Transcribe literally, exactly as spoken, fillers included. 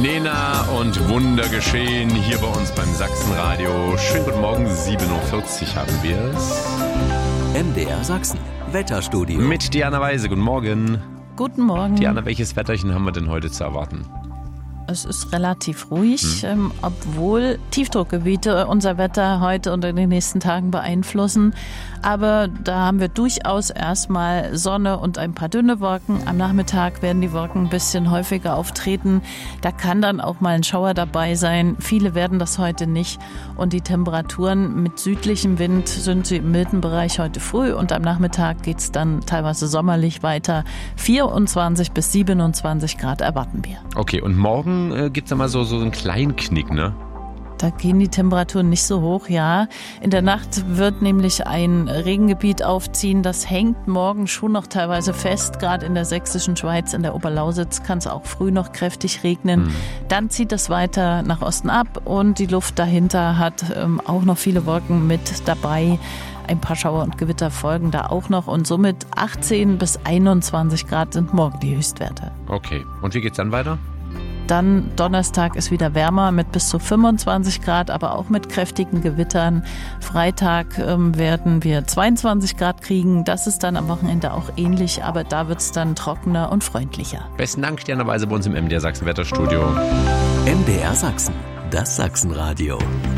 Nena und Wundergeschehen hier bei uns beim Sachsenradio. Schönen guten Morgen, sieben Uhr vierzig haben wir es. M D R Sachsen, Wetterstudio. Mit Diana Weise, guten Morgen. Guten Morgen. Diana, welches Wetterchen haben wir denn heute zu erwarten? Es ist relativ ruhig, Hm. ähm, obwohl Tiefdruckgebiete unser Wetter heute und in den nächsten Tagen beeinflussen. Aber da haben wir durchaus erstmal Sonne und ein paar dünne Wolken. Am Nachmittag werden die Wolken ein bisschen häufiger auftreten. Da kann dann auch mal ein Schauer dabei sein. Viele werden das heute nicht. Und die Temperaturen mit südlichem Wind sind sie im milden Bereich heute früh. Und am Nachmittag geht es dann teilweise sommerlich weiter. vierundzwanzig bis siebenundzwanzig Grad erwarten wir. Okay, und morgen äh, gibt es da mal so, so einen kleinen Knick, ne? Da gehen die Temperaturen nicht so hoch, ja. In der Nacht wird nämlich ein Regengebiet aufziehen. Das hängt morgen schon noch teilweise fest. Gerade in der sächsischen Schweiz, in der Oberlausitz kann es auch früh noch kräftig regnen. Hm. Dann zieht es weiter nach Osten ab und die Luft dahinter hat ähm, auch noch viele Wolken mit dabei. Ein paar Schauer und Gewitter folgen da auch noch und somit achtzehn bis einundzwanzig Grad sind morgen die Höchstwerte. Okay, und wie geht's dann weiter? Dann Donnerstag ist wieder wärmer mit bis zu fünfundzwanzig Grad, aber auch mit kräftigen Gewittern. Freitag ähm, werden wir zweiundzwanzig Grad kriegen. Das ist dann am Wochenende auch ähnlich, aber da wird es dann trockener und freundlicher. Besten Dank, Diana Weise, bei uns im M D R Sachsen Wetterstudio. M D R Sachsen, das Sachsenradio.